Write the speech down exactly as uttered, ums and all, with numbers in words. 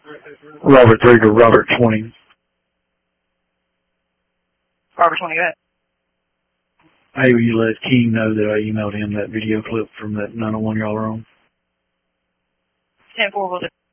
Robert three to Robert twenty. Robert twenty, go ahead. Hey, will you let King know that I emailed him that video clip from that nine oh one y'all are on? ten four, will do.